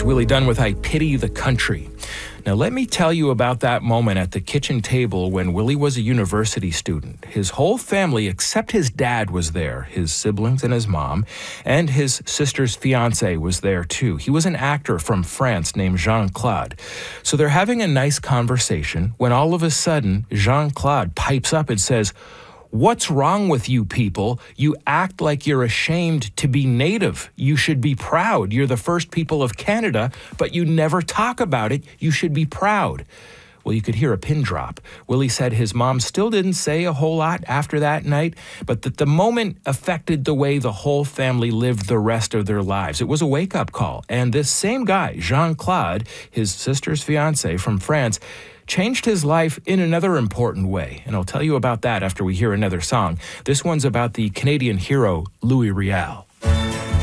Willie Dunn with I Pity the Country. Now, let me tell you about that moment at the kitchen table when Willie was a university student. His whole family, except his dad, was there, his siblings and his mom, and his sister's fiancé was there too. He was an actor from France named Jean-Claude. So they're having a nice conversation when all of a sudden, Jean-Claude pipes up and says, "What's wrong with you people? You act like you're ashamed to be Native. You should be proud. You're the first people of Canada, but you never talk about it. You should be proud." Well, you could hear a pin drop. Willie said his mom still didn't say a whole lot after that night, but that the moment affected the way the whole family lived the rest of their lives. It was a wake-up call. And this same guy, Jean-Claude, his sister's fiancé from France, changed his life in another important way. And I'll tell you about that after we hear another song. This one's about the Canadian hero, Louis Riel.